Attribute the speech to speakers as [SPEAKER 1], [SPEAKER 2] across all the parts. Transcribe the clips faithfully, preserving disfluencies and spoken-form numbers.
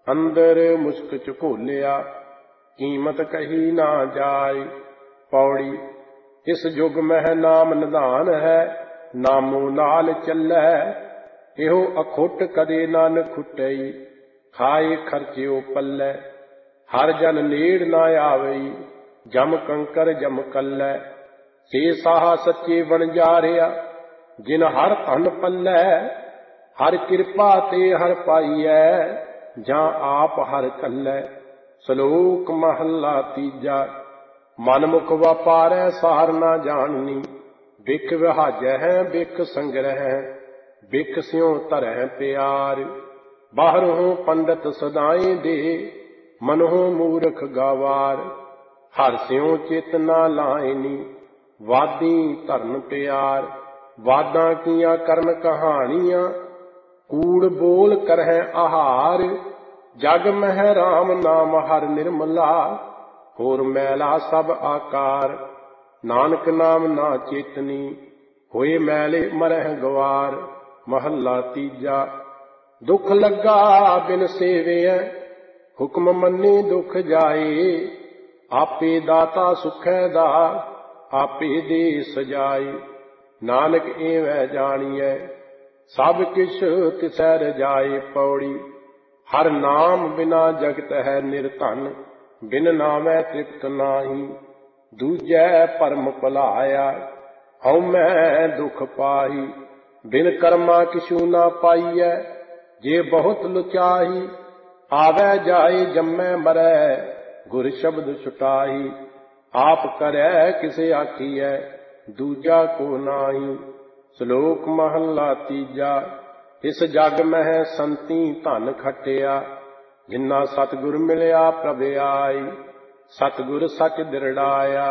[SPEAKER 1] अंदर मुश्क झकोलिया कीमत कही ना जाय। पौड़ी इस जुग मह नाम निधान है, नामो नाल चलै। इहो अखुट कदे नन खुटई, खाए खर्चियो पल्लै। हर जन नेड़ ना आवई, जम कंकर जम कल्लै। से साहा सच्चे वणजारिया, जिन हर धन पल्लै। हर किरपा ते हर पाईऐ, जां आप हर कल्लै। सलोक महला तीजा। मनमुख वापारै सार ना जाननी, बिख विहाजै है बिख संग्रह। बिख स्यों तरह प्यार, बाहरों पंडित सदाएं दे, मनों मूर्ख गवार। हर स्यों चित ना लाइनी, वादी धर्म प्यार। वादा किया करन कहानियां, कूड़ बोल करह आहार। जग मह राम नाम हर निर्मला, होर मैला सब आकार। नानक नाम ना चेतनी, होए मैले मरह गवार। महला तीजा। दुख लगा बिन सेवियै, हुक्म मन्ने दुख जाए। आपे दाता सुखै दा, आपे दे सजाए। नानक एवै जानियै, सब किछ तिसै रजाए। पौड़ी हर नाम बिना जगत है निरधन, बिन नामै तृप्त नाही। दूजै परम भुलाया, हਉ मैं दुख पाही। बिन कर्मा किछु ना पाईऐ, जे बहुत लुचाही। आवे जाए जम्मै मरै, गुर शब्द छुटाही। आप करै किसे आखियै, दूजा को नाही। श्लोक महला तीजा। इस जग मह संती धन खटिया, जिन्ना सतगुर मिलिया प्रभ आई। सतगुर सच दृढ़ाया,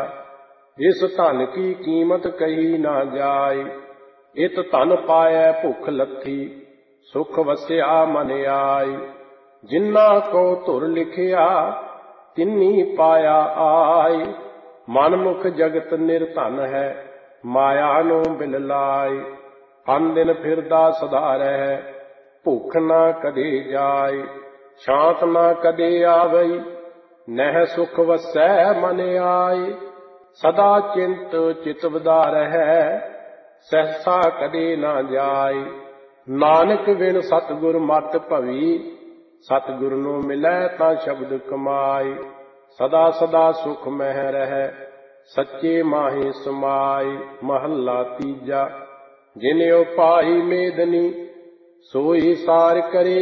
[SPEAKER 1] इस धन की कीमत कही ना जाय। इत धन पायै भुख लथी, सुख वस्या मन आय। जिन्ना को धुर लिखिया, तिन्नी पाया आय। मनमुख जगत निर्धन है, माया नो बिल लाय। अन दिन फिरदा सदा रह, भुख ना कदे जाय। शांत ना कदे आवई, नह सुख वसै मन आय। सदा चिंत चित वधार है, सहसा कदे ना जाय। नानक बिन सतगुर मत भवी, सतगुर नो मिलै तां शब्द कमाय। सदा सदा सुख मह रह, सच्चे माहि समाय। महला तीजा। जिन्यो पाई मेदनी, सोई सार करे।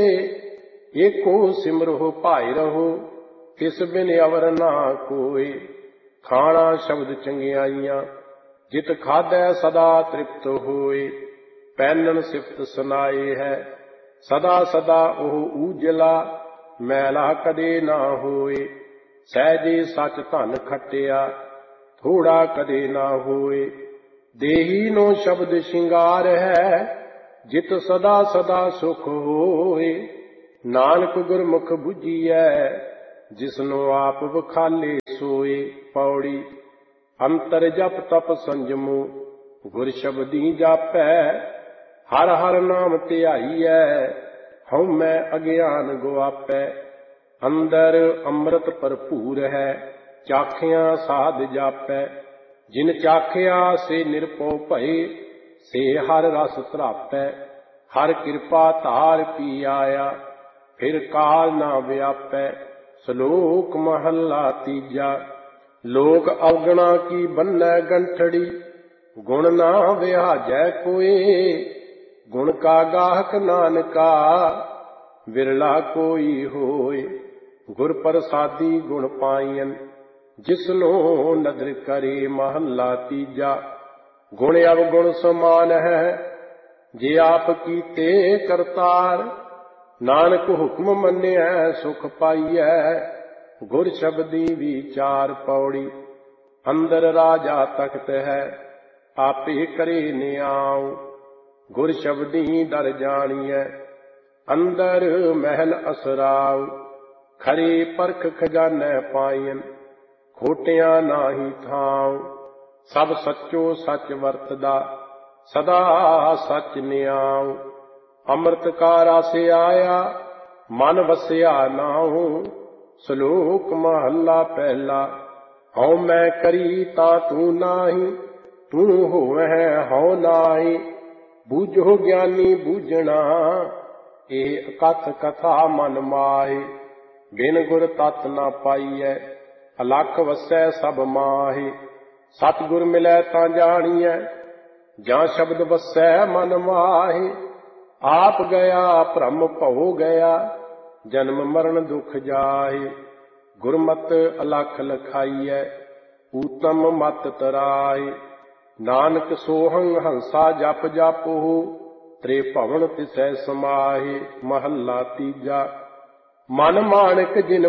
[SPEAKER 1] एको सिमरहो भाई रहो, तिस बिन अवर ना कोय। खाना शब्द चंगियाइयां, जित खादै सदा तृप्त होए। पैनन सिफत सुनाए है, सदा सदा ओह ऊजला। मैला कदे ना होए, सहजे सच धन खटिया। थोड़ा कदे ना होए, देही नो शब्द शिंगार है। जित सदा सदा सुख होए, नानक गुरमुख बुझियै। जिसनो आप बखाले सोए। पौड़ी अंतर जप तप संजमो, गुर शब्दी जापै। हर हर नाम ध्याईयै, हਉ मैं अज्ञान गुआपै। अंदर अमृत भरपूर है, चाखिया साध जापै। जिन चाखिया से निरपो भये, से हर रस तरापै। हर कृपा धार पी आया, फिर काल ना व्यापै। श्लोक महला तीजा। लोक अवगुणा की बन्नै गंठड़ी, गुण ना विहाजै कोय। गुण का गाहक नानका, विरला कोई होय। गुर प्रसादी गुण पाईयन, जिसनो नदर करे। महला तीजा। गुण अवगुण समान है, जे आप कीते करतार। नानक हुक्म मन्निया सुख पाईयै, गुर शब्दी विचार। पौड़ी अंदर राजा तख्त है, आपे करे न्याव। गुर शब्दी डर जानियै, अंदर महल असराव। खरे परख खजानै पाईन, खोटिया नाही थाव। सब सच्चो सच वरतदा, सदा सच नियाव। अमृत का रस आया, ਮਨ ਵਸਿਆ ਨਾਉ। ਸ਼ਲੋਕ ਮਹੱਲਾ ਪਹਿਲਾ। ਹਉ ਮੈਂ ਕਰੀ ਤਾਂ ਤੂੰ ਨਾਹੀ, ਤੂੰ ਹੋਵੈ ਹਉ ਨਾਹੀ। ਬੂਝੋ ਗਿਆਨੀ ਬੂਝਣਾ, ਇਹ ਅਕਥ ਕਥਾ ਮਨ ਮਾਹੀ। ਬਿਨ ਗੁਰ ਤਤ ਨਾ ਪਾਈਐ, ਅਲਖ ਵਸੈ ਸਭ ਮਾਹੀ। ਸਤਿਗੁਰ ਮਿਲੈ ਤਾਂ ਜਾਣੀਐ, ਜਾਂ ਸ਼ਬਦ ਵਸੈ ਮਨ ਮਾਹੀ। ਆਪ ਗਿਆ ਭ੍ਰਮ ਭਉ ਗਿਆ, ਜਨਮ ਮਰਨ ਦੁਖ ਜਾਹੀ। ਗੁਰਮਤਿ ਅਲਖ ਲਖਾਈਐ, ਊਤਮ ਮਤ ਤਰਾਈ। ਨਾਨਕ ਸੋਹੰ ਹੰਸਾ ਜਪ ਜਪਹੁ, ਤ੍ਰੇ ਭਵਨ ਤਿਸੈ ਸਮਾਹੀ। ਮਹੱਲਾ ਤੀਜਾ। ਮਨ ਮਾਣਕ ਜਿਨ